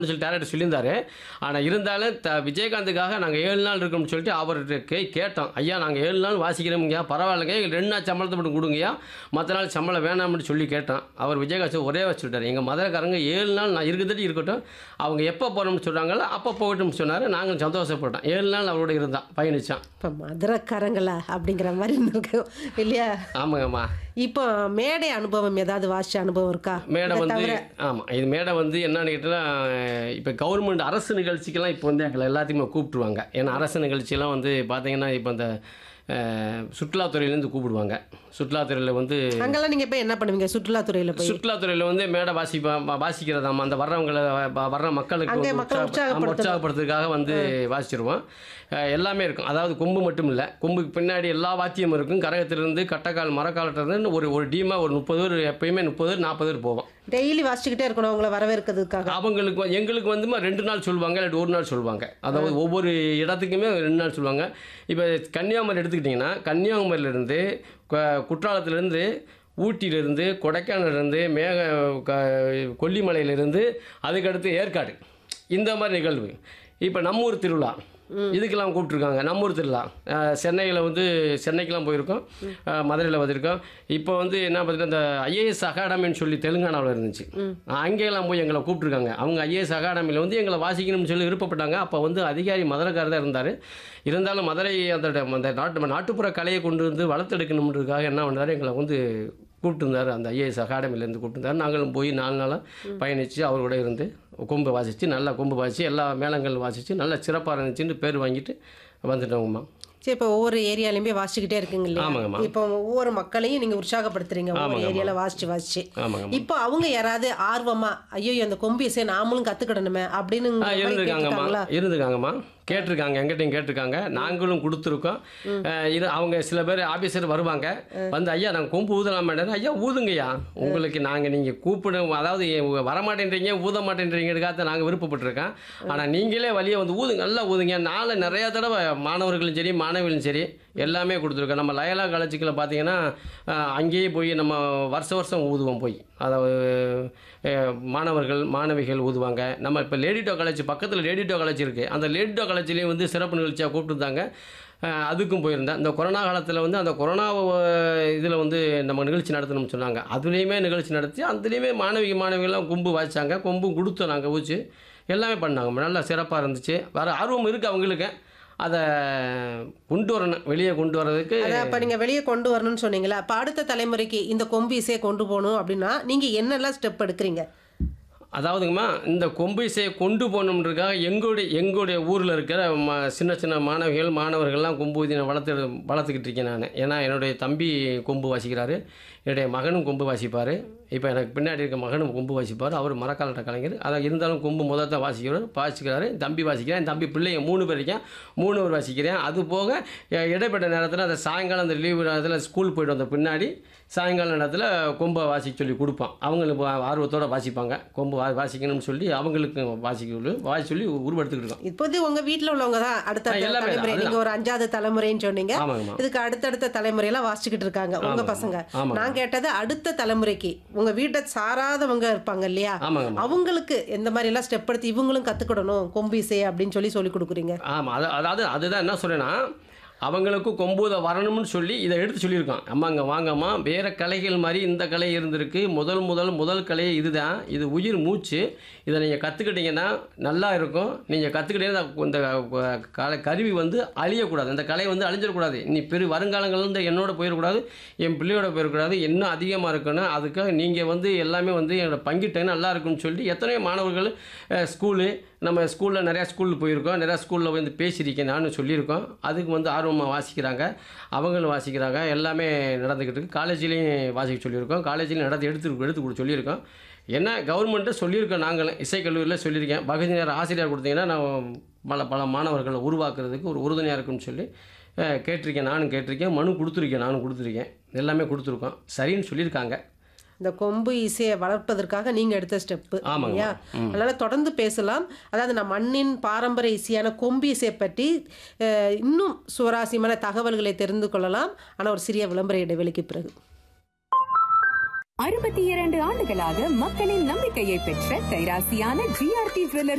சொல்லி டேரக்டர் சொல்லியிருந்தாரு. ஆனா இருந்தாலும் விஜயகாந்துக்காக நாங்க 7 நாள் இருக்கோம்னு சொல்லிட்டு அவர்ட்ட கேட்டோம். ஐயா நாங்க 7 நாள் வாசிக்கிறோம்ங்கய்யா, பரவாயில்லைங்க. எங்களுக்கு 2 நாள் சம்பளத்தை மட்டும் குடுங்கய்யா. மத்த நாள் சம்பளம் வேணாம்னு சொல்லி கேட்டோம். அவர் விஜயகாந்த் ஒரே வார்த்தை சொல்லிட்டாரு. எங்க மதுரைக்காரங்க 7 நாள் நான் இருக்கிறதே இருக்கட்டும். அவங்க எப்ப போறோம்னு சொல்றாங்களோ அப்ப போகட்டும்னு சொன்னாரு. நாங்களும் சந்தோஷப்பட்டோம். 7 நாள் அவரோட இருந்தான், பயணிச்சான். இப்ப மதுரைக்காரங்களா அப்படிங்கிற மாதிரி இருந்திருக்கும் இல்லையா? ஆமாங்கம்மா. இப்போ மேடை அனுபவம் ஏதாவது வாசிச்ச அனுபவம் இருக்கா? மேடை இதை வந்து தவிர ஆமா. இது மேடை வந்து என்னன்னு கேட்டா, இப்ப கவர்மெண்ட் அரசு நிகழ்ச்சிக்கெல்லாம் இப்போ வந்து எங்களை எல்லாத்தையுமே கூப்பிட்டுருவாங்க. ஏன்னா அரசு நிகழ்ச்சியெல்லாம் வந்து பார்த்தீங்கன்னா, இப்போ இந்த சுற்றுலாத்துறையிலேருந்து கூப்பிடுவாங்க. சுற்றுலாத்துறையில் வந்து அங்கெல்லாம் நீங்க போய் என்ன பண்ணுவீங்க? சுற்றுலாத்துறையில போய் சுற்றுலாத்துறையில் வந்து மேடை வாசிக்கிறதாமா, அந்த வர்றவங்களை வர்ற மக்களுக்கு அங்கே வந்து மக்களை உற்சாகப்படுத்துறதுக்காக வந்து வாசிச்சிருவோம். எல்லாமே இருக்கும். அதாவது கொம்பு மட்டும் இல்லை, கொம்புக்கு பின்னாடி எல்லா வாத்தியமும் இருக்கும். கரகத்திலிருந்து கட்டைக்கால் மரக்காலத்திலிருந்து ஒரு டீமாக ஒரு 30 பேர், எப்பயுமே 30 பேர் 40 பேர் போவோம். டெய்லி வாசிச்சுக்கிட்டே இருக்கணும் அவங்கள வரவேற்கிறதுக்காக. அவங்களுக்கு எங்களுக்கு வந்து 2 நாள் சொல்லுவாங்க, இல்லாட்டி 1 நாள் சொல்லுவாங்க. அதாவது ஒவ்வொரு இடத்துக்குமே 2 நாள் சொல்லுவாங்க. இப்போ கன்னியாகுமரி எடுத்துக்கிட்டிங்கன்னா, கன்னியாகுமரியிலேருந்து குற்றாலத்திலேருந்து ஊட்டியிலேருந்து கொடைக்கானலிருந்து கொல்லிமலையிலேருந்து அதுக்கடுத்து ஏற்காடு, இந்த மாதிரி நிகழ்வு. இப்போ நம்மூர் திருவிழா இதுக்கெல்லாம் கூப்பிட்ருக்காங்க. நம்மூர் திருவிழா சென்னையில் வந்து சென்னைக்கெலாம் போயிருக்கோம், மதுரையில் வந்திருக்கோம். இப்போ வந்து என்ன பார்த்தீங்கன்னா, இந்த ஐஏஎஸ் அகாடமின்னு சொல்லி தெலுங்கானாவில் இருந்துச்சு. அங்கேயெல்லாம் போய் எங்களை கூப்பிட்ருக்காங்க. அவங்க ஐஏஎஸ் அகாடமியில் வந்து எங்களை வாசிக்கணும்னு சொல்லி விருப்பப்பட்டாங்க. அப்போ வந்து அதிகாரி மதுரைக்காரர் தான் இருந்தார். இருந்தாலும் மதுரை அந்த நாட்டுப்புற கலையை கொண்டு வந்து வளர்த்தெடுக்கணுன்றதுக்காக என்ன பண்ணார், எங்களை வந்து கூப்பிட்டுருந்தார். அந்த ஐஏஎஸ் அகாடமிலேருந்து கூப்பிட்டுருந்தார். நாங்களும் போய் 4 நாளாக பயணித்து அவரோட இருந்து கொம்பு வாசித்து, நல்லா கொம்பு வாசித்து, எல்லா மேளங்கள் வாசித்து நல்லா சிறப்பாக இருந்துச்சுன்னு பேர் வாங்கிட்டு வந்துட்டோங்கம்மா. சரி, இப்போ ஒவ்வொரு ஏரியாலையுமே வாசிச்சுக்கிட்டே இருக்குங்க இல்லையா? ஆமாங்கம்மா. இப்போ ஒவ்வொரு மக்களையும் நீங்க உற்சாகப்படுத்துறீங்க ஒவ்வொரு ஏரியால வாசிச்சு. ஆமாங்கம்மா. இப்போ அவங்க யாராவது ஆர்வமா ஐயோ அந்த கொம்பு இசை நாமளும் கத்துக்கிடணுமே அப்படின்னு இருந்துக்காங்கம்மா. கேட்டிருக்காங்க, எங்கிட்டையும் கேட்டிருக்காங்க. நாங்களும் கொடுத்துருக்கோம். அவங்க சில பேர் ஆஃபீஸர் வருவாங்க, வந்து ஐயா நாங்கள் கொம்பு ஊதலாமா? ஐயா ஊதுங்கய்யா, உங்களுக்கு நீங்கள் கூப்பிடும், அதாவது வரமாட்டேன்றீங்க, ஊத மாட்டேன்றீங்கிறதுக்காக நாங்கள் விருப்பப்பட்டிருக்கோம். ஆனால் நீங்களே வழியை வந்து ஊதுங்க, நல்லா ஊதுங்க. நிறையா தடவை மாணவர்களும் சரி மாணவிகளும் சரி எல்லாமே கொடுத்துருக்கோம். நம்ம லயலா காலேஜுக்குள்ள பார்த்தீங்கன்னா, அங்கேயே போய் நம்ம வருஷம் ஊதுவோம் போய். அதாவது மாணவர்கள் மாணவிகள் ஊதுவாங்க. நம்ம இப்போ லேடிடோ காலேஜ் பக்கத்தில் லேடிடோ காலேஜ் இருக்குது. அந்த லேடிடோ காலேஜ்லேயும் வந்து சிறப்பு நிகழ்ச்சியாக கூப்பிட்டுருந்தாங்க. அதுக்கும் போயிருந்தேன். இந்த கொரோனா காலத்தில் வந்து அந்த கொரோனா இதில் வந்து நம்ம நிகழ்ச்சி நடத்தணும்னு சொன்னாங்க. அதுலேயுமே நிகழ்ச்சி நடத்தி அதுலேயுமே மாணவிகள்லாம் கொம்பு வாசித்தாங்க. கொம்பும் கொடுத்தோம் நாங்கள் ஊச்சு, எல்லாமே பண்ணாங்க. நல்லா சிறப்பாக இருந்துச்சு. வேறு ஆர்வம் இருக்குது அவங்களுக்கு. அதை கொண்டு வரணும், வெளியே கொண்டு வர்றதுக்கு. அப்போ நீங்கள் வெளியே கொண்டு வரணும்னு சொன்னீங்களா? அப்போ அடுத்த தலைமுறைக்கு இந்த கொம்பு இசையை கொண்டு போகணும் அப்படின்னா நீங்கள் என்னெல்லாம் ஸ்டெப் எடுக்கிறீங்க? அதாவதுங்கம்மா, இந்த கொம்பு இசையை கொண்டு போகணுன்றதுக்காக எங்களுடைய ஊரில் இருக்கிற சின்ன சின்ன மாணவர்கள்லாம் கொம்பு ஊதினை வளர்த்துக்கிட்டு இருக்கேன் நான். ஏன்னா என்னுடைய தம்பி கொம்பு வாசிக்கிறாரு, என்னுடைய மகனும் கொம்பு வாசிப்பார். இப்போ எனக்கு பின்னாடி இருக்க மகனும் கொம்பு வாசிப்பார். அவர் மரக்காலட்ட கலைஞர். அதான் இருந்தாலும் கொம்பு முதல் தான் வாசிக்கிறாரு. தம்பி வாசிக்கிறேன். என் தம்பி பிள்ளைங்க 3 பேர் இருக்கேன், 3 பேர் வாசிக்கிறேன். அது போக இடைப்பட்ட நேரத்தில் அந்த சாயங்காலம் அந்த லீவு நேரத்தில் ஸ்கூல் போய்ட்டு வந்த பின்னாடி சாயங்கால நேரத்தில் கொம்பை வாசிக்க சொல்லி கொடுப்பான். அவங்களுக்கு ஆர்வத்தோடு வாசிப்பாங்க. கொம்பு வாசிக்கணும்னு சொல்லி அவங்களுக்கு வாசி சொல்லி உருவெடுத்துக்கிட்டு இருக்கோம். இப்போது உங்கள் வீட்டில் உள்ளவங்க தான் அடுத்த தலைமுறை. நீங்கள் ஒரு 5வது தலைமுறைன்னு சொன்னீங்க. இதுக்கு அடுத்தடுத்த தலைமுறையெல்லாம் வாசிச்சுக்கிட்டு இருக்காங்க உங்கள் பசங்க. நான் கேட்டது அடுத்த தலைமுறைக்கு உங்கள் வீட்டை சாராதவங்க இருப்பாங்க இல்லையா, அவங்களுக்கு எந்த மாதிரி எல்லாம் ஸ்டெப் எடுத்து இவங்களும் கற்றுக்கிடணும் கொம்பு இசை அப்படின்னு சொல்லி கொடுக்குறீங்க? ஆமாம், அதாவது அதுதான் என்ன சொல்றேன்னா, அவங்களுக்கு கொம்பூத வரணும்னு சொல்லி இதை எடுத்து சொல்லியிருக்கான். அம்மாங்க வாங்கம்மா, வேறு கலைகள் மாதிரி இந்த கலை இருந்திருக்கு, முதல் கலை இதுதான், இது உயிர் மூச்சு, இதை நீங்கள் கற்றுக்கிட்டீங்கன்னா நல்லா இருக்கும். நீங்கள் கற்றுக்கிட்டீங்கன்னா இந்த கருவி வந்து அழியக்கூடாது, இந்த கலை வந்து அழிஞ்சிடக்கூடாது. நீ வருங்காலங்கள் வந்து என்னோட போயிடக்கூடாது, என் பிள்ளையோட போயிடக்கூடாது, இன்னும் அதிகமாக இருக்கணும். அதுக்காக நீங்கள் வந்து எல்லாமே வந்து என்னோட பங்கிட்டேன்னா நல்லா இருக்குன்னு சொல்லி எத்தனையோ மாணவர்கள் நம்ம ஸ்கூலில் நிறையா ஸ்கூலில் போயிருக்கோம், நிறையா ஸ்கூலில் வந்து பேசியிருக்கேன், நானும் சொல்லியிருக்கோம். அதுக்கு வந்து ஆர்வமாக வாசிக்கிறாங்க, அவங்களும் வாசிக்கிறாங்க. எல்லாமே நடந்துக்கிட்டு இருக்குது. காலேஜ்லேயும் வாசிக்க சொல்லியிருக்கோம், காலேஜ்லேயும் எடுத்து கொடுக்க சொல்லியிருக்கோம். என்ன கவர்மெண்ட்டை சொல்லியிருக்கோம், நாங்களும் இசைக்கல்லூரியில் சொல்லியிருக்கேன். பகுதி நேர ஆசிரியர் கொடுத்தீங்கன்னா நான் பல மாணவர்களை உருவாக்குறதுக்கு ஒரு உறுதுணையாக இருக்குன்னு சொல்லி கேட்டிருக்கேன். நானும் கேட்டிருக்கேன், மனு கொடுத்துருக்கேன், நானும் கொடுத்துருக்கேன். எல்லாமே கொடுத்துருக்கோம், சரின்னு சொல்லியிருக்காங்க. இந்த கொம்பு இசையை வளர்ப்பதற்காக நீங்கள் எடுத்த ஸ்டெப்பு இல்லையா? அதனால் தொடர்ந்து பேசலாம். அதாவது நம்ம மண்ணின் பாரம்பரிய இசையான கொம்பு இசையை பற்றி இன்னும் சுவாரஸ்யமான தகவல்களை தெரிந்து கொள்ளலாம். ஆனால் ஒரு சிறிய விளம்பர இடைவெளிக்கு பிறகு. 62 ஆண்டுகளாக மக்களின் நம்பிக்கையை பெற்ற கைராசியான ஜிஆர்டி ஜுவல்லர்ஸ்